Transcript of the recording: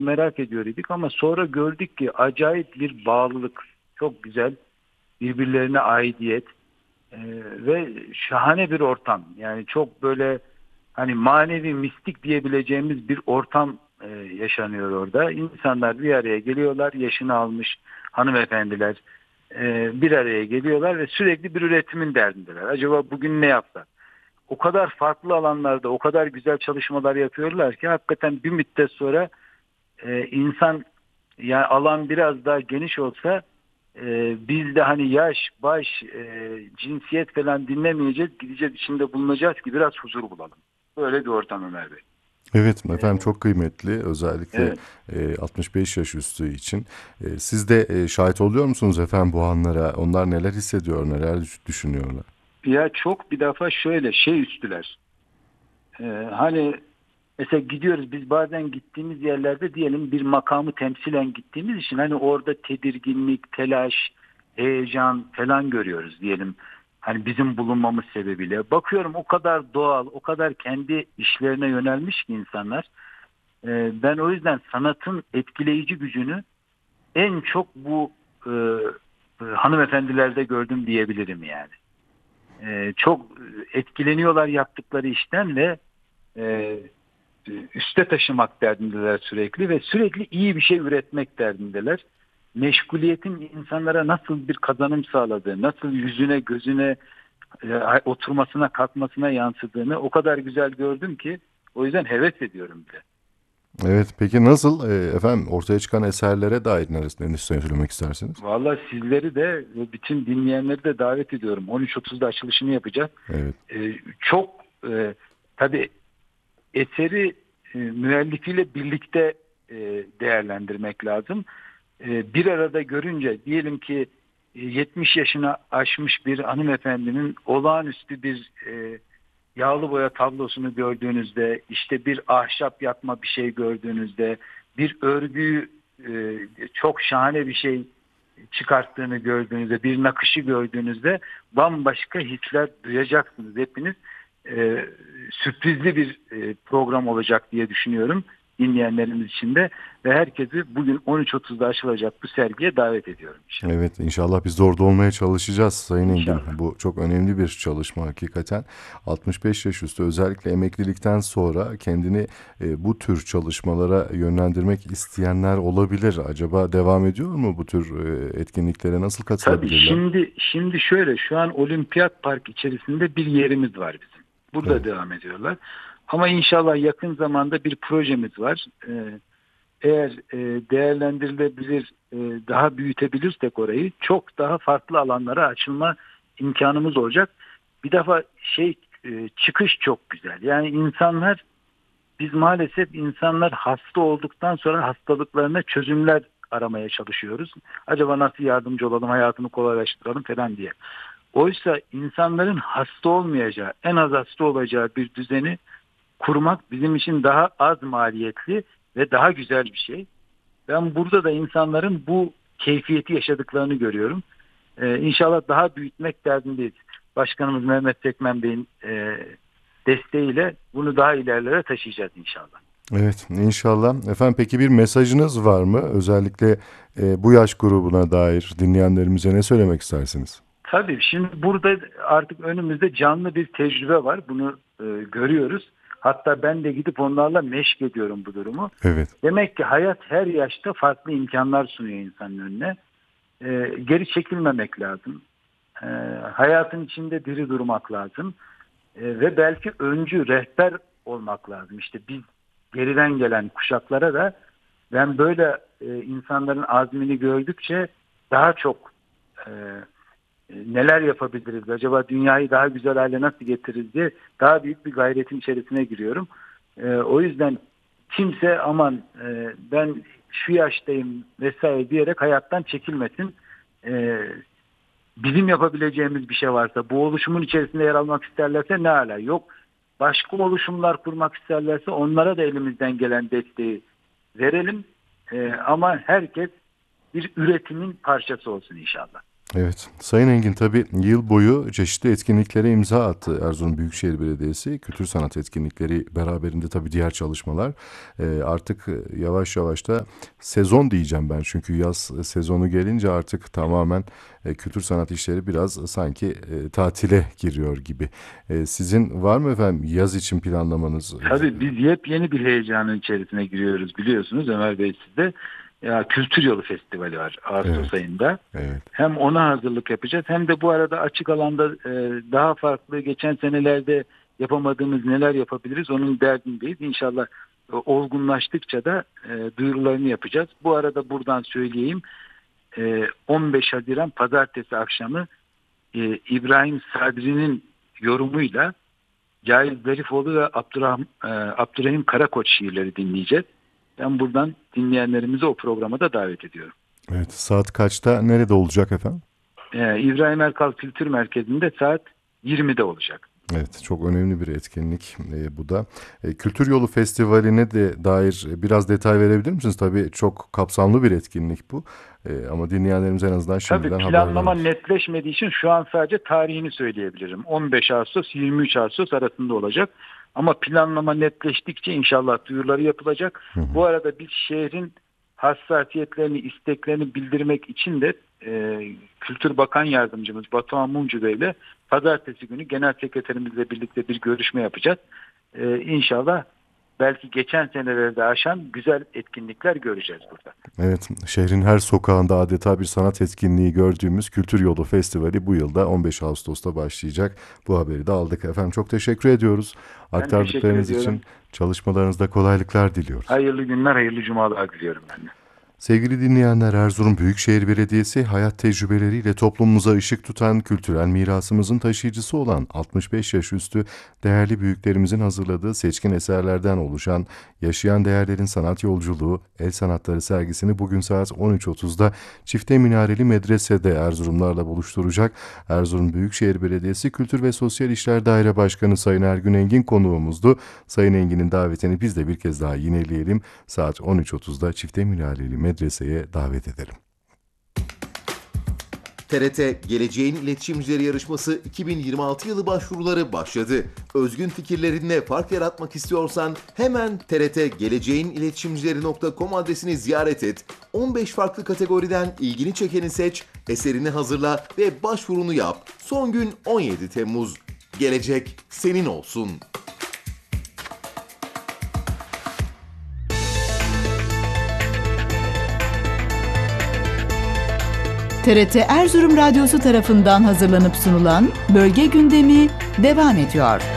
merak ediyor idik ama sonra gördük ki acayip bir bağlılık, çok güzel, birbirlerine aidiyet ve şahane bir ortam. Yani çok böyle hani manevi, mistik diyebileceğimiz bir ortam yaşanıyor orada. İnsanlar bir araya geliyorlar, yaşını almış hanımefendiler bir araya geliyorlar ve sürekli bir üretimin derdindeler. Acaba bugün ne yapsak? O kadar farklı alanlarda o kadar güzel çalışmalar yapıyorlar ki hakikaten bir müddet sonra insan, yani alan biraz daha geniş olsa biz de hani yaş, baş, cinsiyet falan dinlemeyeceğiz. Gideceğiz, içinde bulunacağız ki biraz huzur bulalım. Böyle bir ortam Ömer Bey. Evet efendim, E, çok kıymetli, özellikle evet. 65 yaş üstü için. Siz de şahit oluyor musunuz efendim bu anlara? Onlar neler hissediyor, neler düşünüyorlar? Ya çok bir defa şöyle şey üstüler. Hani mesela gidiyoruz biz, bazen gittiğimiz yerlerde diyelim bir makamı temsilen gittiğimiz için hani orada tedirginlik, telaş, heyecan falan görüyoruz diyelim. Hani bizim bulunmamız sebebiyle. Bakıyorum o kadar doğal, o kadar kendi işlerine yönelmiş ki insanlar. Ben o yüzden sanatın etkileyici gücünü en çok bu hanımefendilerde gördüm diyebilirim yani. Çok etkileniyorlar yaptıkları işten ve e, üste taşımak derdindeler sürekli ve sürekli iyi bir şey üretmek derdindeler. Meşguliyetin insanlara nasıl bir kazanım sağladığı, nasıl yüzüne, gözüne, oturmasına, kalkmasına yansıdığını o kadar güzel gördüm ki o yüzden heves ediyorum bile. Evet, peki nasıl efendim, ortaya çıkan eserlere dair ne söylemek istersiniz? Vallahi sizleri de ve bütün dinleyenleri de davet ediyorum. 13.30'da açılışını yapacağız. Evet. Çok tabii eseri müellifiyle birlikte değerlendirmek lazım. Bir arada görünce diyelim ki 70 yaşına aşmış bir hanımefendinin olağanüstü bir yağlı boya tablosunu gördüğünüzde, işte bir ahşap yapma bir şey gördüğünüzde, bir örgüyü çok şahane bir şey çıkarttığını gördüğünüzde, bir nakışı gördüğünüzde bambaşka hisler duyacaksınız hepiniz. Sürprizli bir program olacak diye düşünüyorum dinleyenlerimiz için de ve herkesi bugün 13.30'da açılacak bu sergiye davet ediyorum inşallah. Evet, inşallah biz de orada olmaya çalışacağız Sayın Engin. İnşallah. Bu çok önemli bir çalışma hakikaten. 65 yaş üstü, özellikle emeklilikten sonra kendini bu tür çalışmalara yönlendirmek isteyenler olabilir. Acaba devam ediyor mu bu tür etkinliklere? Nasıl Tabii katılabilirler? şimdi şöyle, şu an Olimpiyat Park içerisinde bir yerimiz var bizim. Burada Evet. devam ediyorlar. Ama inşallah yakın zamanda bir projemiz var. Eğer değerlendirilebilir, daha büyütebilirsek orayı çok daha farklı alanlara açılma imkanımız olacak. Bir defa çıkış çok güzel. Yani biz maalesef insanlar hasta olduktan sonra hastalıklarına çözümler aramaya çalışıyoruz. Acaba nasıl yardımcı olalım, hayatını kolaylaştıralım falan diye. Oysa insanların hasta olmayacağı, en az hasta olacağı bir düzeni kurmak bizim için daha az maliyetli ve daha güzel bir şey. Ben burada da insanların bu keyfiyeti yaşadıklarını görüyorum. İnşallah daha büyütmek derdindeyiz. Başkanımız Mehmet Sekmen Bey'in desteğiyle bunu daha ilerlere taşıyacağız inşallah. Evet, inşallah. Efendim, peki bir mesajınız var mı? Özellikle bu yaş grubuna dair dinleyenlerimize ne söylemek istersiniz? Tabii şimdi burada artık önümüzde canlı bir tecrübe var. Bunu görüyoruz. Hatta ben de gidip onlarla meşk ediyorum bu durumu. Evet. Demek ki hayat her yaşta farklı imkanlar sunuyor insanın önüne. Geri çekilmemek lazım. E, Hayatın içinde diri durmak lazım. Ve belki öncü, rehber olmak lazım. İşte biz geriden gelen kuşaklara da ben böyle insanların azmini gördükçe daha çok e, neler yapabiliriz, acaba dünyayı daha güzel hale nasıl getiririz diye daha büyük bir gayretin içerisine giriyorum. O yüzden kimse aman ben şu yaştayım vesaire diyerek hayattan çekilmesin. E, Bizim yapabileceğimiz bir şey varsa, bu oluşumun içerisinde yer almak isterlerse ne hala, yok başka oluşumlar kurmak isterlerse onlara da elimizden gelen desteği verelim. Ama herkes bir üretimin parçası olsun inşallah. Evet, Sayın Engin tabii yıl boyu çeşitli etkinliklere imza attı Erzurum Büyükşehir Belediyesi. Kültür sanat etkinlikleri beraberinde tabii diğer çalışmalar. Artık yavaş yavaş da sezon diyeceğim ben. Çünkü yaz sezonu gelince artık tamamen kültür sanat işleri biraz sanki tatile giriyor gibi. Sizin var mı efendim yaz için planlamanız? Tabii biz yepyeni bir heyecanın içerisine giriyoruz, biliyorsunuz Ömer Bey, sizde. Ya, Kültür Yolu Festivali var Ağustos Evet, ayında. evet. Hem ona hazırlık yapacağız, hem de bu arada açık alanda daha farklı, geçen senelerde yapamadığımız neler yapabiliriz onun derdindeyiz. İnşallah olgunlaştıkça da duyurularını yapacağız. Bu arada buradan söyleyeyim, 15 Haziran Pazartesi akşamı İbrahim Sadri'nin yorumuyla Cahit Zarifoğlu ve Abdurrahim Karakoç şiirleri dinleyeceğiz. Ben buradan dinleyenlerimizi o programa da davet ediyorum. Evet, saat kaçta nerede olacak efendim? İbrahim Erkal Kültür Merkezi'nde saat 20'de olacak. Evet, çok önemli bir etkinlik bu da. Kültür Yolu Festivali'ne de dair biraz detay verebilir misiniz? Tabii çok kapsamlı bir etkinlik bu. Ama dinleyenlerimiz en azından şimdiden Tabii haberdar planlama olsun. netleşmediği için şu an sadece tarihini söyleyebilirim. 15 Ağustos 23 Ağustos arasında olacak. Ama planlama netleştikçe inşallah duyuruları yapılacak. Hı hı. Bu arada biz şehrin hassasiyetlerini, isteklerini bildirmek için de Kültür Bakan Yardımcımız Batuhan Mumcu Bey ile pazartesi günü Genel Sekreterimizle birlikte bir görüşme yapacağız. İnşallah belki geçen senelerde aşan güzel etkinlikler göreceğiz burada. Evet, şehrin her sokağında adeta bir sanat etkinliği gördüğümüz Kültür Yolu Festivali bu yılda 15 Ağustos'ta başlayacak. Bu haberi de aldık efendim. Çok teşekkür ediyoruz. Ben Aktardıklarınız teşekkür ediyorum. için çalışmalarınızda kolaylıklar diliyoruz. Hayırlı günler, hayırlı cumalar diliyorum ben de. Sevgili dinleyenler, Erzurum Büyükşehir Belediyesi hayat tecrübeleriyle toplumumuza ışık tutan kültürel mirasımızın taşıyıcısı olan 65 yaş üstü değerli büyüklerimizin hazırladığı seçkin eserlerden oluşan Yaşayan Değerlerin Sanat Yolculuğu El Sanatları sergisini bugün saat 13.30'da Çifte Minareli Medrese'de Erzurumlarla buluşturacak. Erzurum Büyükşehir Belediyesi Kültür ve Sosyal İşler Daire Başkanı Sayın Ergün Engin konuğumuzdu. Sayın Engin'in davetini biz de bir kez daha yineleyelim. Saat 13.30'da Çifte Minareli Medrese'ye davet edelim. TRT Geleceğin İletişimcileri Yarışması 2026 yılı başvuruları başladı. Özgün fikirlerinle fark yaratmak istiyorsan hemen trtgeleceğiniletişimcileri.com adresini ziyaret et. 15 farklı kategoriden ilgini çekeni seç, eserini hazırla ve başvurunu yap. Son gün 17 Temmuz. Gelecek senin olsun. TRT Erzurum Radyosu tarafından hazırlanıp sunulan Bölge Gündemi devam ediyor.